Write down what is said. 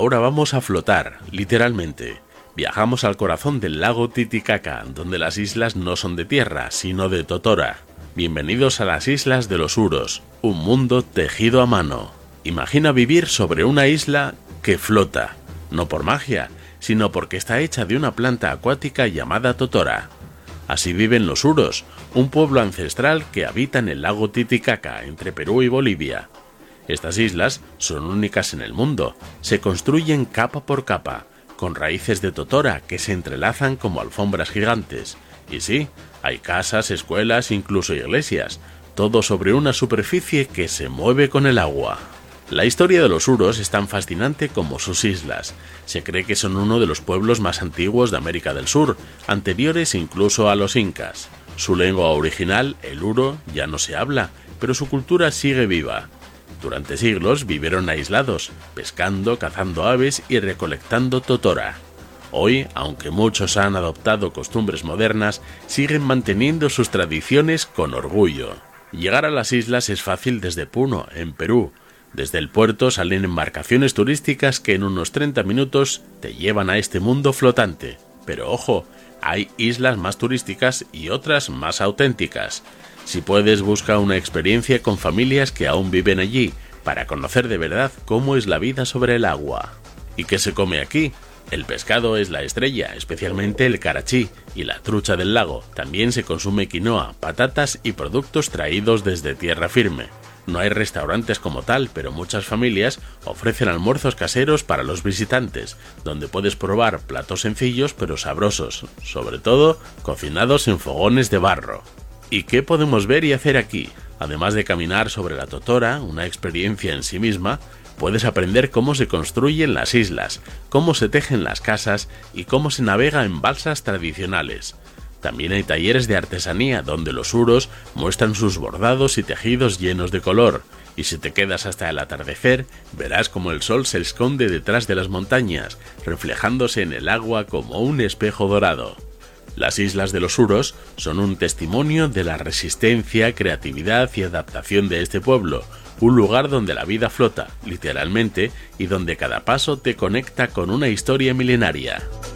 Ahora vamos a flotar, literalmente. Viajamos al corazón del lago Titicaca, donde las islas no son de tierra, sino de totora. Bienvenidos a las Islas de los Uros, un mundo tejido a mano. Imagina vivir sobre una isla que flota, no por magia, sino porque está hecha de una planta acuática llamada totora. Así viven los Uros, un pueblo ancestral que habita en el lago Titicaca, entre Perú y Bolivia. Estas islas son únicas en el mundo, se construyen capa por capa, con raíces de totora que se entrelazan como alfombras gigantes. Y sí, hay casas, escuelas, incluso iglesias, todo sobre una superficie que se mueve con el agua. La historia de los Uros es tan fascinante como sus islas. Se cree que son uno de los pueblos más antiguos de América del Sur, anteriores incluso a los incas. Su lengua original, el uro, ya no se habla, pero su cultura sigue viva. Durante siglos vivieron aislados, pescando, cazando aves y recolectando totora. Hoy, aunque muchos han adoptado costumbres modernas, siguen manteniendo sus tradiciones con orgullo. Llegar a las islas es fácil desde Puno, en Perú. Desde el puerto salen embarcaciones turísticas que en unos 30 minutos te llevan a este mundo flotante. Pero ojo, hay islas más turísticas y otras más auténticas. Si puedes, busca una experiencia con familias que aún viven allí, para conocer de verdad cómo es la vida sobre el agua. ¿Y qué se come aquí? El pescado es la estrella, especialmente el carachí y la trucha del lago. También se consume quinoa, patatas y productos traídos desde tierra firme. No hay restaurantes como tal, pero muchas familias ofrecen almuerzos caseros para los visitantes, donde puedes probar platos sencillos pero sabrosos, sobre todo cocinados en fogones de barro. ¿Y qué podemos ver y hacer aquí? Además de caminar sobre la totora, una experiencia en sí misma, puedes aprender cómo se construyen las islas, cómo se tejen las casas y cómo se navega en balsas tradicionales. También hay talleres de artesanía donde los uros muestran sus bordados y tejidos llenos de color, y si te quedas hasta el atardecer, verás cómo el sol se esconde detrás de las montañas, reflejándose en el agua como un espejo dorado. Las Islas de los Uros son un testimonio de la resistencia, creatividad y adaptación de este pueblo, un lugar donde la vida flota, literalmente, y donde cada paso te conecta con una historia milenaria.